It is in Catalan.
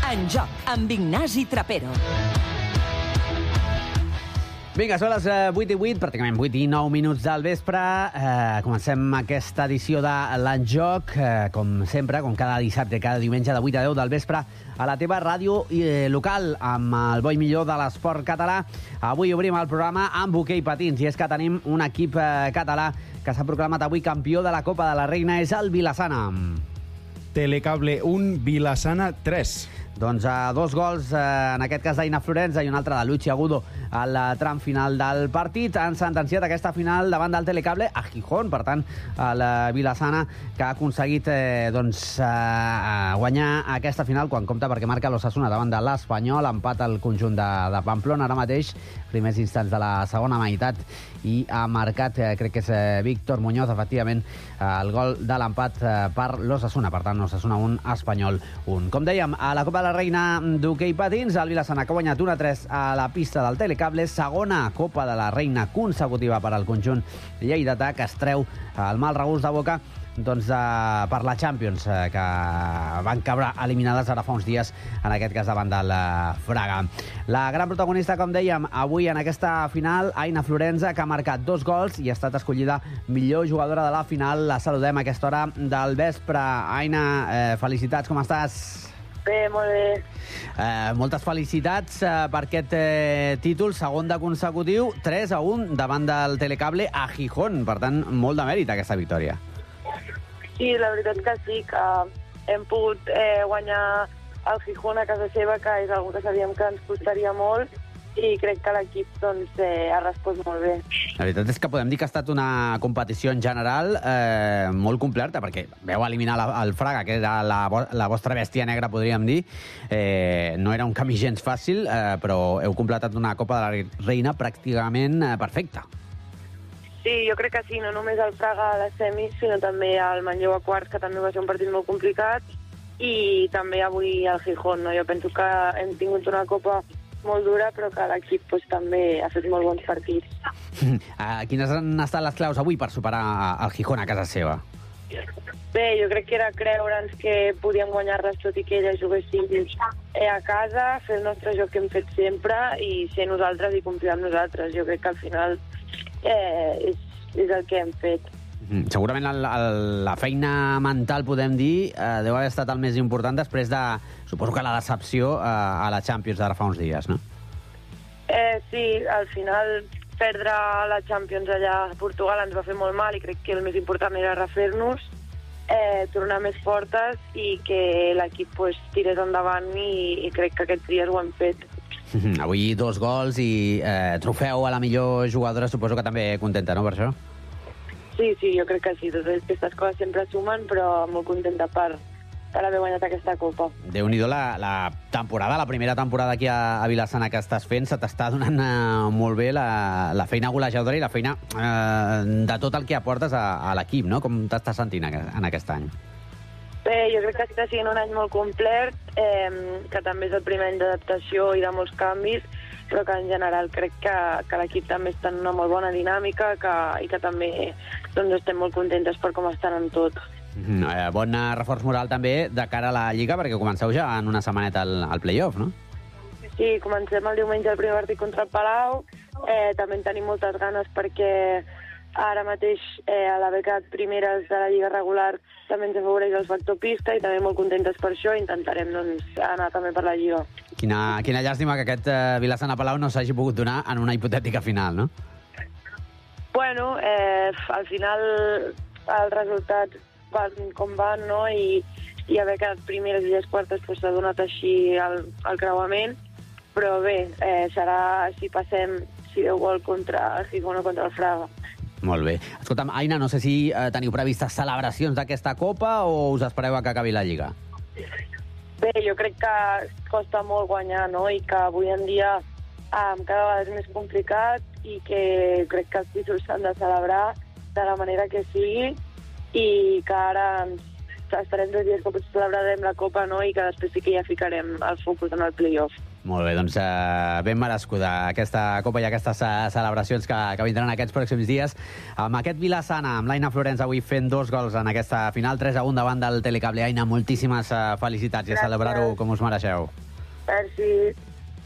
En Joc, amb Ignasi Trapero. Vinga, són les 8:08, pràcticament 8:09 del vespre. Comencem aquesta edició de l'En Joc, com sempre, com cada dissabte, cada diumenge de 8 a 10 del vespre, a la teva ràdio local, amb el bo i millor de l'esport català. Avui obrim el programa amb hoquei patins, i és que tenim un equip català que s'ha proclamat avui campió de la Copa de la Reina, és el Vilassana. Telecable 1, Vilassana 3. Doncs 2 gols, en aquest cas d'Aina Florenza i un altre de Luchi Agudo al tram final del partit. Han sentenciat aquesta final davant del Telecable a Gijón. Per tant, el Vilassana, que ha aconseguit guanyar aquesta final quan compta, perquè marca l'Osasuna davant de l'Espanyol, empat al conjunt de Pamplona ara mateix, primers instants de la segona meitat, i ha marcat, crec que és Víctor Muñoz, efectivament, el gol de l'empat per l'Osasuna. Per tant, Osasuna 1, Espanyol 1. Com dèiem, a la Copa de la Reina d'hoquei patins, el Vilassana, que ha guanyat 1-3 a la pista del Telecable, segona Copa de la Reina consecutiva per al conjunt lleidatà, que es treu el mal regust de boca per la Champions, que van caure eliminades ara fa uns dies, en aquest cas davant del Fraga. La gran protagonista, com dèiem, avui en aquesta final, Aina Florenza, que ha marcat 2 gols i ha estat escollida millor jugadora de la final. La saludem a aquesta hora del vespre. Aina, felicitats, com estàs? Bé, molt bé. Moltes felicitats per aquest títol, segon de consecutiu, 3-1 davant del Telecable a Gijón. Per tant, molt de mèrit aquesta victòria. Sí, la veritat que sí, que hem pogut guanyar el Gijón a casa seva, que és una que sabíem que ens costaria molt, i crec que l'equip ha respost molt bé. La veritat és que podem dir que ha estat una competició en general molt completa, perquè veu eliminar el Fraga, que era la vostra bèstia negra, podríem dir. No era un camí gens fàcil, però heu completat una Copa de la Reina pràcticament perfecta. Sí, jo crec que sí, no només el Fraga a les semis, sinó també el Manlleu a quarts, que també va ser un partit molt complicat, i també avui el Gijón. Jo penso que hem tingut una Copa molt dura, però que l'equip també ha fet molt bons partits. Quines han estat les claus avui per superar el Gijón a casa seva? Bé, jo crec que era creure'ns que podíem guanyar-les tot i que elles juguessin a casa, fer el nostre joc que hem fet sempre i ser nosaltres i complir amb nosaltres. Jo crec que al final és el que hem fet. Segurament la feina mental, podem dir, deu haver estat el més important després de, suposo que la decepció a la Champions d'ara fa uns dies, no? Sí, al final perdre la Champions allà a Portugal ens va fer molt mal, i crec que el més important era refer-nos, tornar més fortes i que l'equip tirés endavant, i crec que aquests dies ho hem fet. Avui 2 gols i trofeu a la millor jugadora, suposo que també contenta, no, per això? Sí, jo crec que sí. Totes aquestes coses sempre sumen, però molt contenta per haver guanyat aquesta Copa. Déu-n'hi-do la temporada, la primera temporada aquí a Vilassana que estàs fent. Se t'està donant molt bé la feina golejadora i la feina de tot el que aportes a l'equip, no? Com t'estàs sentint en aquest any? Bé, jo crec que està sent un any molt complet, que també és el primer any d'adaptació i de molts canvis, però que en general crec que l'equip també està en una molt bona dinàmica, i que també estem molt contentes per com estan en tot. Bon reforç moral també de cara a la Lliga, perquè comenceu ja en una setmaneta al play-off, no? Sí, comencem el diumenge el primer partit contra el Palau. També en tenim moltes ganes perquè ara mateix a la beca primeres de la Lliga regular també ens afavoreix el factor pista, i també molt contentes per això. Intentarem anar també per la Lliga. Quina llàstima que aquest Vilassana-Palau no s'hagi pogut donar en una hipotètica final, no? Bueno, al final els resultats van com van, no? I haver quedat primeres i les quartes s'ha donat així el creuament, però bé, serà si passem, si Déu vol, contra el Gijón o contra el Fraga. Molt bé. Escolta'm, Aina, no sé si teniu previstes celebracions d'aquesta Copa o us espereu a que acabi la Lliga? Bé, jo crec que costa molt guanyar, no? I que avui en dia cada vegada és més complicat, i que crec que els títols s'han de celebrar de la manera que sigui, i que ara estarem 2 dies que potser celebrarem la Copa, no?, i que després sí que ja ficarem el focus en el play-off. Molt bé, doncs ben merescuda aquesta Copa i aquestes celebracions que vindran aquests pròxims dies. Amb aquest Vila-sana, amb l'Aina Florenç avui fent 2 gols en aquesta final, 3-1 davant del Telecable. Aina, moltíssimes felicitats i a celebrar-ho com us mereixeu. Merci.